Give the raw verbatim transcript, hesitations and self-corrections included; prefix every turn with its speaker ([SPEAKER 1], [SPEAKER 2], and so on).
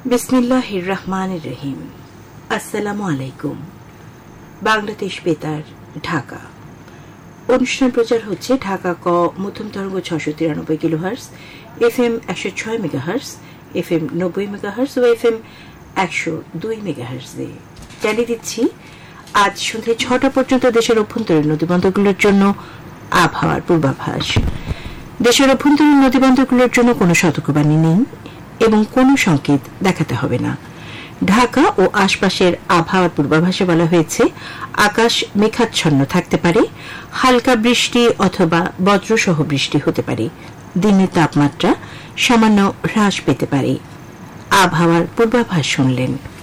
[SPEAKER 1] বিসমিল্লাহির রহমানির রহিম। আসসালামু আলাইকুম। বাংলাদেশ বেতার, ঢাকা। অনুষ্ঠান প্রচার হচ্ছে ঢাকা ক মধ্যম তরঙ্গ ছশো তিরানব্বই কিলোহার্স, এফ এম একশো ছয় মেগাহার্স, এফ এম নব্বই মেগাহার্স ও এফ এম একশো দুই মেগাহার্সে। জানিয়ে দিচ্ছি আজ সন্ধ্যে ছটা পর্যন্ত দেশের অভ্যন্তরীণ নদীবন্দরগুলোর জন্য আবহাওয়ার পূর্বাভাস। দেশের অভ্যন্তরীণ নদীবন্দরগুলোর জন্য কোনো সতর্কবাণী নেই এবং কোনো সংকেত দেখাতে হবে না। ঢাকা ও আশপাশের আবহাওয়ার পূর্বাভাসে বলা হয়েছে আকাশ মেঘাচ্ছন্ন থাকতে পারে, হালকা বৃষ্টি অথবা বজ্রসহ বৃষ্টি হতে পারে, দিনের তাপমাত্রা সামান্য হ্রাস পেতে পারে। আবহাওয়ার পূর্বাভাস শুনলেন।